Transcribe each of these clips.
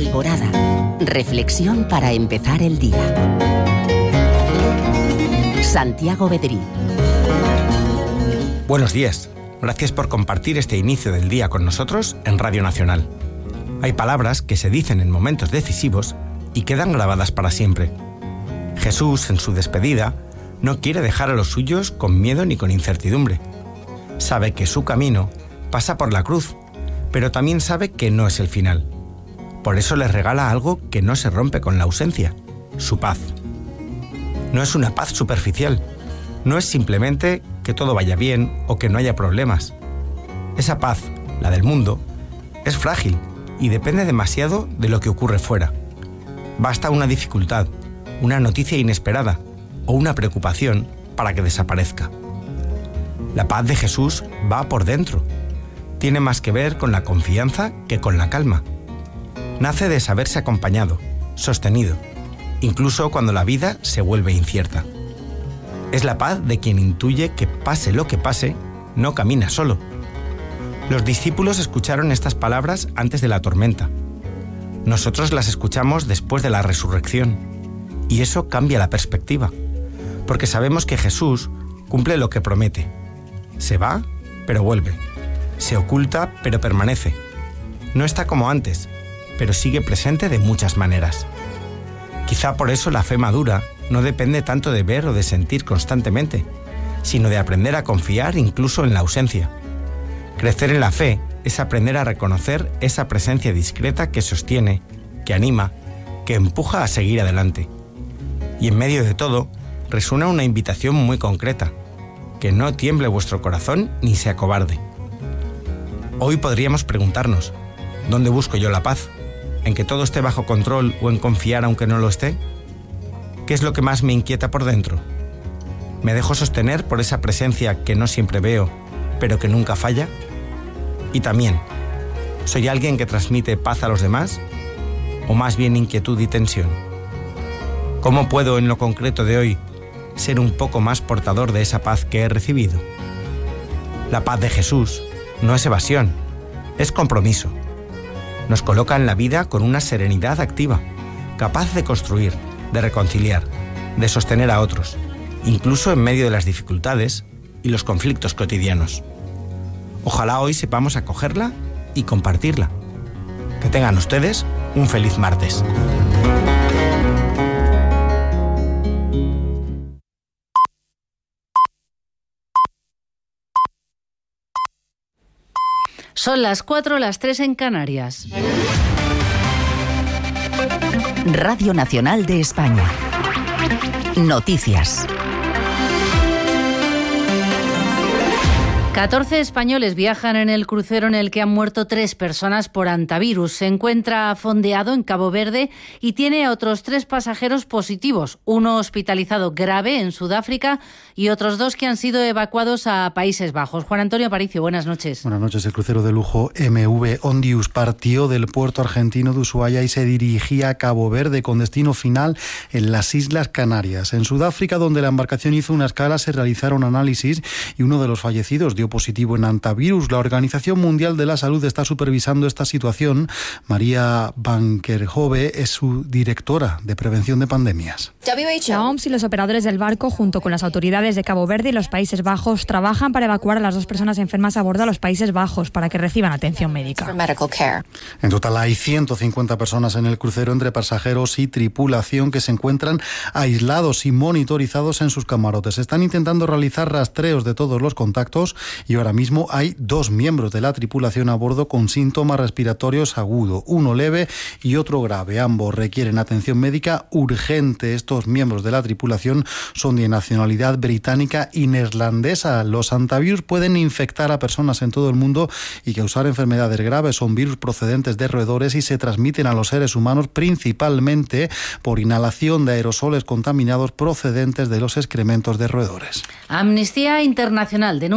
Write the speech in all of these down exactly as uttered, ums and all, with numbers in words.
Alborada. Reflexión para empezar el día. Santiago Bedrí. Buenos días. Gracias por compartir este inicio del día con nosotros en Radio Nacional. Hay palabras que se dicen en momentos decisivos y quedan grabadas para siempre. Jesús, en su despedida, no quiere dejar a los suyos con miedo ni con incertidumbre. Sabe que su camino pasa por la cruz, pero también sabe que no es el final. Por eso les regala algo que no se rompe con la ausencia: su paz. No es una paz superficial, no es simplemente que todo vaya bien o que no haya problemas. Esa paz, la del mundo, es frágil y depende demasiado de lo que ocurre fuera. Basta una dificultad, una noticia inesperada o una preocupación para que desaparezca. La paz de Jesús va por dentro. Tiene más que ver con la confianza que con la calma. Nace de saberse acompañado, sostenido, incluso cuando la vida se vuelve incierta. Es la paz de quien intuye que pase lo que pase, no camina solo. Los discípulos escucharon estas palabras antes de la tormenta. Nosotros las escuchamos después de la resurrección. Y eso cambia la perspectiva, porque sabemos que Jesús cumple lo que promete. Se va, pero vuelve. Se oculta, pero permanece. No está como antes, pero sigue presente de muchas maneras. Quizá por eso la fe madura no depende tanto de ver o de sentir constantemente, sino de aprender a confiar incluso en la ausencia. Crecer en la fe es aprender a reconocer esa presencia discreta que sostiene, que anima, que empuja a seguir adelante. Y en medio de todo, resuena una invitación muy concreta: que no tiemble vuestro corazón ni se acobarde. Hoy podríamos preguntarnos: ¿dónde busco yo la paz? ¿En que todo esté bajo control o en confiar aunque no lo esté? ¿Qué es lo que más me inquieta por dentro? ¿Me dejo sostener por esa presencia que no siempre veo, pero que nunca falla? Y también, ¿soy alguien que transmite paz a los demás? ¿O más bien inquietud y tensión? ¿Cómo puedo, en lo concreto de hoy, ser un poco más portador de esa paz que he recibido? La paz de Jesús no es evasión, es compromiso. Nos coloca en la vida con una serenidad activa, capaz de construir, de reconciliar, de sostener a otros, incluso en medio de las dificultades y los conflictos cotidianos. Ojalá hoy sepamos acogerla y compartirla. Que tengan ustedes un feliz martes. Son las cuatro, las tres en Canarias. Radio Nacional de España. Noticias. catorce españoles viajan en el crucero en el que han muerto tres personas por hantavirus. Se encuentra fondeado en Cabo Verde y tiene a otros tres pasajeros positivos, uno hospitalizado grave en Sudáfrica y otros dos que han sido evacuados a Países Bajos. Juan Antonio Aparicio, buenas noches. Buenas noches. El crucero de lujo M V Ondius partió del puerto argentino de Ushuaia y se dirigía a Cabo Verde con destino final en las Islas Canarias. En Sudáfrica, donde la embarcación hizo una escala, se realizaron análisis y uno de los fallecidos dio positivo en hantavirus. La Organización Mundial de la Salud está supervisando esta situación. María Van Kerkhove es su directora de prevención de pandemias. La O M S y los operadores del barco, junto con las autoridades de Cabo Verde y los Países Bajos, trabajan para evacuar a las dos personas enfermas a bordo a los Países Bajos para que reciban atención médica. En total hay ciento cincuenta personas en el crucero, entre pasajeros y tripulación, que se encuentran aislados y monitorizados en sus camarotes. Están intentando realizar rastreos de todos los contactos y ahora mismo hay dos miembros de la tripulación a bordo con síntomas respiratorios agudos, uno leve y otro grave. Ambos requieren atención médica urgente. Estos miembros de la tripulación son de nacionalidad británica y neerlandesa. Los hantavirus pueden infectar a personas en todo el mundo y causar enfermedades graves. Son virus procedentes de roedores y se transmiten a los seres humanos principalmente por inhalación de aerosoles contaminados procedentes de los excrementos de roedores. Amnistía Internacional denuncia un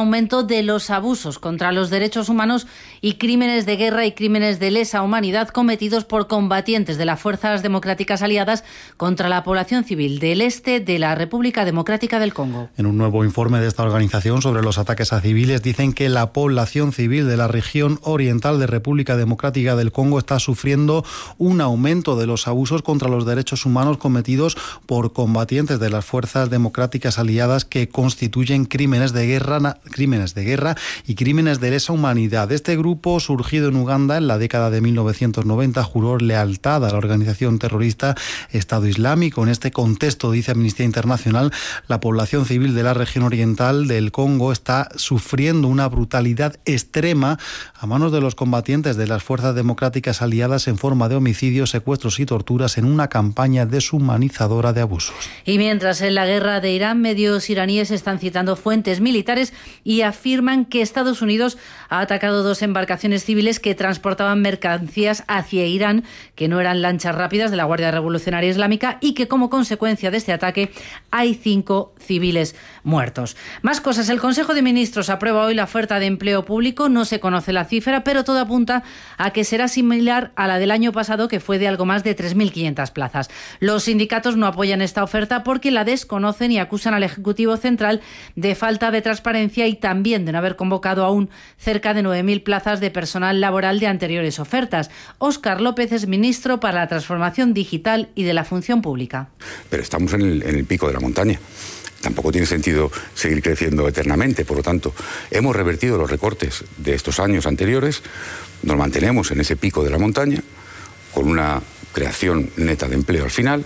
aumento de los abusos contra los derechos humanos y crímenes de guerra y crímenes de lesa humanidad cometidos por combatientes de las Fuerzas Democráticas Aliadas contra la población civil del este de la República Democrática del Congo. En un nuevo informe de esta organización sobre los ataques a civiles dicen que la población civil de la región oriental de República Democrática del Congo está sufriendo un aumento de los abusos contra los derechos humanos cometidos por combatientes de las Fuerzas Democráticas Aliadas que constituyen crímenes de guerra, crímenes de guerra y crímenes de lesa humanidad. Este grupo, surgido en Uganda en la década de mil novecientos noventa, juró lealtad a la organización terrorista Estado Islámico. En este contexto, dice Amnistía Internacional, la población civil de la región oriental del Congo está sufriendo una brutalidad extrema a manos de los combatientes de las Fuerzas Democráticas Aliadas en forma de homicidios, secuestros y torturas en una campaña deshumanizadora de abusos. Y mientras en la guerra de Irán, medios iraníes están citando fuentes militares y afirman que Estados Unidos ha atacado dos embarcaciones civiles que transportaban mercancías hacia Irán, que no eran lanchas rápidas de la Guardia Revolucionaria Islámica, y que como consecuencia de este ataque hay cinco civiles muertos. Más cosas. El Consejo de Ministros aprueba hoy la oferta de empleo público. No se conoce la cifra, pero todo apunta a que será similar a la del año pasado, que fue de algo más de tres mil quinientas plazas. Los sindicatos no apoyan esta oferta porque la desconocen y acusan al Ejecutivo Central de falta de transparencia y también de no haber convocado aún cerca de nueve mil plazas de personal laboral de anteriores ofertas. Óscar López es ministro para la Transformación Digital y de la Función Pública. Pero estamos en el, en el pico de la montaña. Tampoco tiene sentido seguir creciendo eternamente. Por lo tanto, hemos revertido los recortes de estos años anteriores, nos mantenemos en ese pico de la montaña, con una creación neta de empleo al final.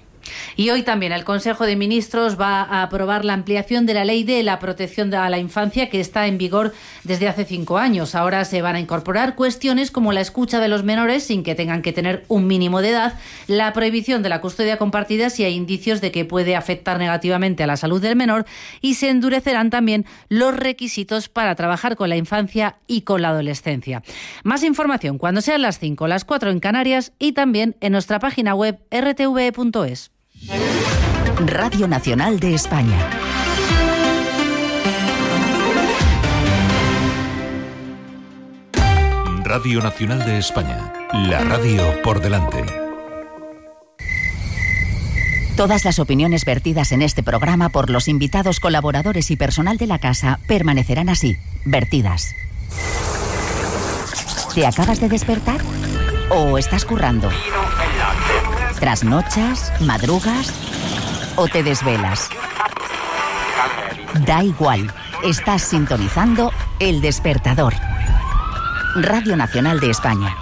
Y hoy también el Consejo de Ministros va a aprobar la ampliación de la Ley de la Protección a la Infancia, que está en vigor desde hace cinco años. Ahora se van a incorporar cuestiones como la escucha de los menores sin que tengan que tener un mínimo de edad, la prohibición de la custodia compartida si hay indicios de que puede afectar negativamente a la salud del menor, y se endurecerán también los requisitos para trabajar con la infancia y con la adolescencia. Más información cuando sean las cinco, las cuatro en Canarias, y también en nuestra página web r t v punto es. Radio Nacional de España. Radio Nacional de España. La radio por delante. Todas las opiniones vertidas en este programa por los invitados, colaboradores y personal de la casa permanecerán así, vertidas. ¿Te acabas de despertar? ¿O estás currando? ¿Trasnochas? ¿Madrugas? ¿O te desvelas? Da igual, estás sintonizando El Despertador. Radio Nacional de España.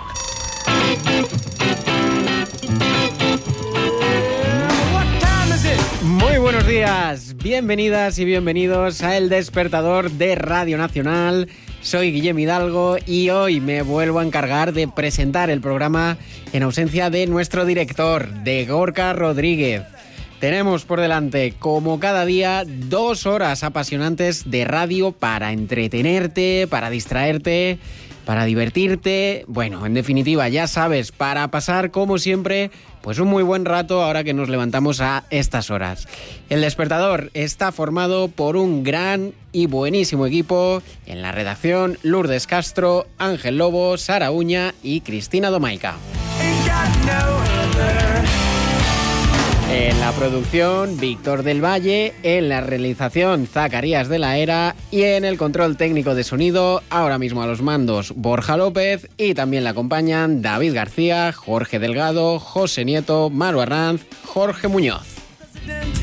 Muy buenos días, bienvenidas y bienvenidos a El Despertador de Radio Nacional. Soy Guillem Hidalgo y hoy me vuelvo a encargar de presentar el programa en ausencia de nuestro director, de Gorka Rodríguez. Tenemos por delante, como cada día, dos horas apasionantes de radio para entretenerte, para distraerte, para divertirte. Bueno, en definitiva, ya sabes, para pasar, como siempre, pues un muy buen rato ahora que nos levantamos a estas horas. El Despertador está formado por un gran y buenísimo equipo. En la redacción, Lourdes Castro, Ángel Lobo, Sara Uña y Cristina Domaica. En la producción, Víctor del Valle. En la realización, Zacarías de la Era. Y en el control técnico de sonido, ahora mismo a los mandos, Borja López. Y también le acompañan David García, Jorge Delgado, José Nieto, Maru Arranz, Jorge Muñoz.